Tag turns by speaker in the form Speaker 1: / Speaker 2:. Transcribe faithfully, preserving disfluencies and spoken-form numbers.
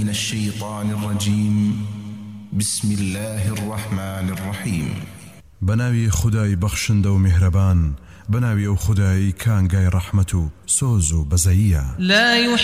Speaker 1: من الشيطان الرجيم بسم الله الرحمن الرحيم
Speaker 2: بناوي خداي بخشند ومهربان بناوي أو خداي كان جاي رحمته سوزو بزيا لا